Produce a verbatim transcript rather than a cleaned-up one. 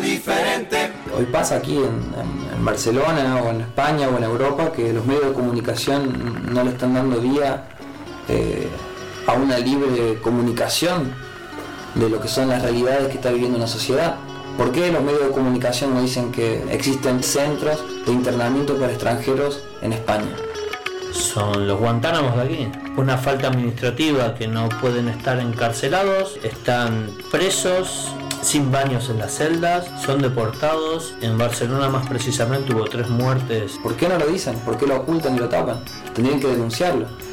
diferente. Hoy pasa aquí en, en, en Barcelona o en España o en Europa que los medios de comunicación no le están dando vía eh, a una libre comunicación de lo que son las realidades que está viviendo una sociedad. ¿Por qué los medios de comunicación nos dicen que existen centros de internamiento para extranjeros en España? Son los Guantánamos de aquí. Una falta administrativa que no pueden estar encarcelados, están presos, sin baños en las celdas, son deportados. En Barcelona más precisamente hubo tres muertes. ¿Por qué no lo dicen? ¿Por qué lo ocultan y lo tapan? Tendrían que denunciarlo.